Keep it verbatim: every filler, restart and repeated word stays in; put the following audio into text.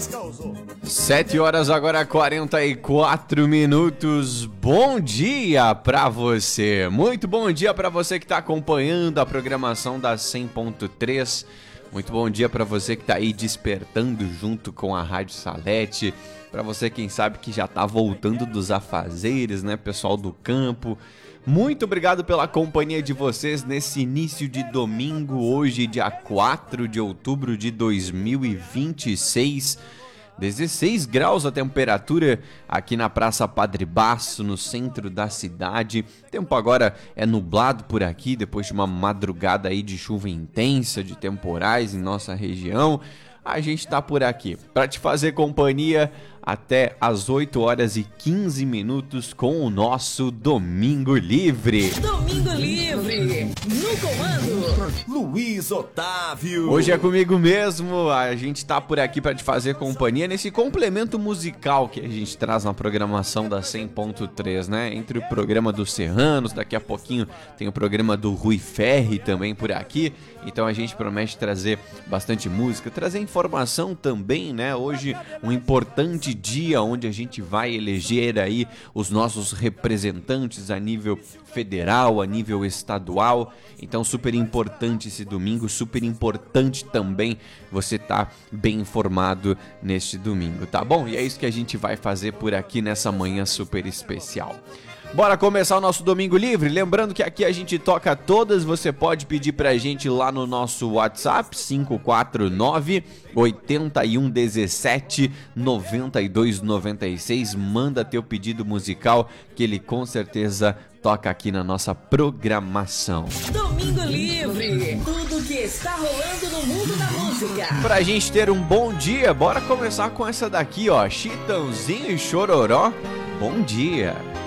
Sete horas agora, quarenta e quatro minutos. Bom dia pra você. Muito bom dia pra você que tá acompanhando a programação da cem ponto três. Muito bom dia pra você que tá aí despertando junto com a Rádio Salete. Pra você, quem sabe, que já tá voltando dos afazeres, né, pessoal do campo. Muito obrigado pela companhia de vocês nesse início de domingo, hoje, dia quatro de outubro de dois mil e vinte e seis. dezesseis graus a temperatura aqui na Praça Padre Basso, no centro da cidade. O tempo agora é nublado por aqui, depois de uma madrugada aí de chuva intensa, de temporais em nossa região. A gente tá por aqui para te fazer companhia até às oito horas e quinze minutos com o nosso Domingo Livre. Domingo Livre, no comando, Luiz Otávio. Hoje é comigo mesmo, a gente tá por aqui para te fazer companhia nesse complemento musical que a gente traz na programação da cem ponto três, né? Entre o programa dos Serranos, daqui a pouquinho tem o programa do Rui Ferri também por aqui. Então a gente promete trazer bastante música, trazer informação também, né? Hoje um importante dia onde a gente vai eleger aí os nossos representantes a nível federal, a nível estadual. Então super importante esse domingo, super importante também você estar tá bem informado neste domingo, tá bom? E é isso que a gente vai fazer por aqui nessa manhã super especial. Bora começar o nosso Domingo Livre? Lembrando que aqui a gente toca todas, você pode pedir pra gente lá no nosso WhatsApp, cinco quatro nove, oito um um sete, nove dois nove seis. Manda teu pedido musical que ele com certeza toca aqui na nossa programação. Domingo Livre, tudo que está rolando no mundo da música. Pra gente ter um bom dia, bora começar com essa daqui, ó, Chitãozinho e Chororó. Bom dia.